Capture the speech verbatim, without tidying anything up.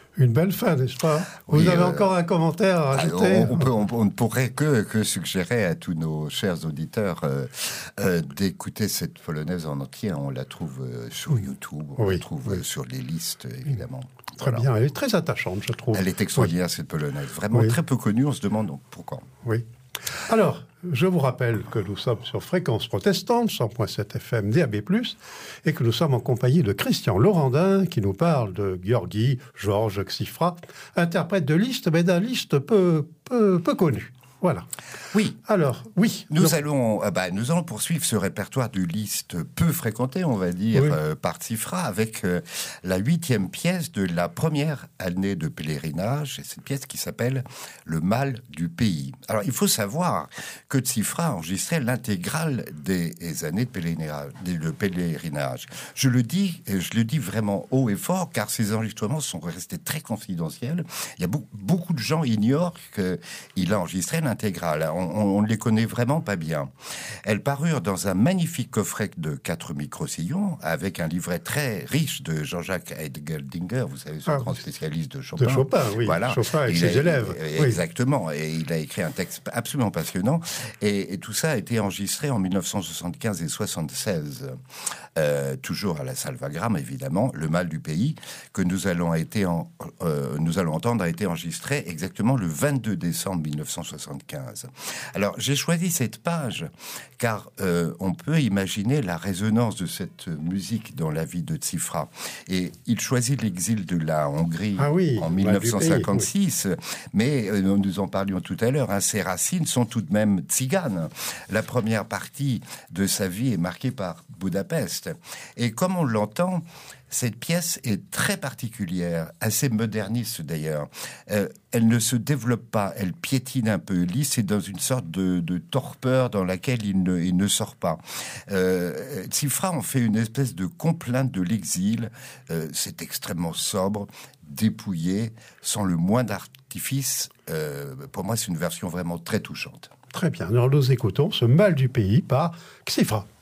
Une belle fin, n'est-ce pas? Oui, Vous avez euh, encore un commentaire à rajouter? on, on, peut, on, on ne pourrait que, que suggérer à tous nos chers auditeurs euh, euh, d'écouter cette polonaise en entier. On la trouve euh, sur YouTube, on oui, la trouve oui. euh, sur les listes, évidemment. Très Voilà. bien, elle est très attachante, je trouve. Elle est extraordinaire, oui. Cette polonaise. Vraiment oui. très peu connue, on se demande donc pourquoi. Oui. Alors, je vous rappelle que nous sommes sur Fréquence Protestante, cent point sept F M D A B plus, et que nous sommes en compagnie de Christian Laurendin, qui nous parle de Gheorghi, Georges Xifra, interprète de Liszt, mais d'un Liszt peu, peu, peu connu. Voilà. Oui. Alors, oui. Nous donc... allons, euh, bah, nous allons poursuivre ce répertoire du Liszt peu fréquenté, on va dire, oui. euh, par Xifra, avec euh, la huitième pièce de la première année de pèlerinage, et cette pièce qui s'appelle Le mal du pays. Alors, il faut savoir que Xifra enregistrait l'intégrale des années de pèlerinage, de pèlerinage. Je le dis, je le dis vraiment haut et fort, car ces enregistrements sont restés très confidentiels. Il y a beaucoup, beaucoup de gens ignorent qu'il a enregistré l'intégrale. On, on ne les connaît vraiment pas bien. Elles parurent dans un magnifique coffret de quatre micro-sillons avec un livret très riche de Jean-Jacques Heideldinger, vous savez, ce ah, grand spécialiste de Chopin. De Chopin, oui. Voilà. Chopin avec il ses a, élèves. Exactement. Oui. Et il a écrit un texte absolument passionnant. Et, et tout ça a été enregistré en mille neuf cent soixante-quinze et soixante-seize. Euh, toujours à la Salvagram, évidemment. Le mal du pays, que nous allons, été en, euh, nous allons entendre, a été enregistré exactement le vingt-deux décembre mille neuf cent soixante-quinze. Alors, j'ai choisi cette page car euh, on peut imaginer la résonance de cette musique dans la vie de Xifra. Et il choisit l'exil de la Hongrie ah oui, en mille neuf cent cinquante-six, pays, oui. mais euh, nous en parlions tout à l'heure, hein, ses racines sont tout de même tziganes. La première partie de sa vie est marquée par Budapest. Et comme on l'entend, cette pièce est très particulière, assez moderniste d'ailleurs. Euh, elle ne se développe pas, elle piétine un peu. Liszt est dans une sorte de, de torpeur dans laquelle il ne, il ne sort pas. Euh, Xifra en fait une espèce de complainte de l'exil. Euh, c'est extrêmement sobre, dépouillé, sans le moindre artifice. Euh, pour moi, c'est une version vraiment très touchante. Très bien. Alors nous écoutons ce mal du pays par Xifra.